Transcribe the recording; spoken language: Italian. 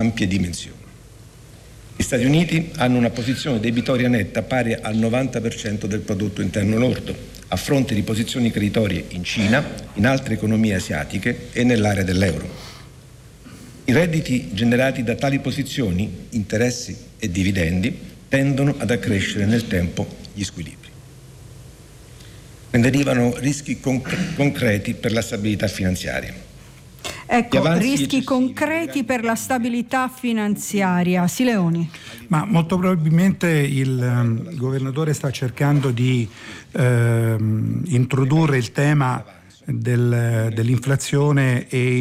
ampie dimensioni. Gli Stati Uniti hanno una posizione debitoria netta pari al 90% del prodotto interno lordo, a fronte di posizioni creditorie in Cina, in altre economie asiatiche e nell'area dell'euro. I redditi generati da tali posizioni, interessi e dividendi, tendono ad accrescere nel tempo gli squilibri. Ne derivano rischi concreti per la stabilità finanziaria. Ecco, rischi concreti per la stabilità finanziaria. Sileoni. Ma molto probabilmente il governatore sta cercando di introdurre il tema dell'inflazione e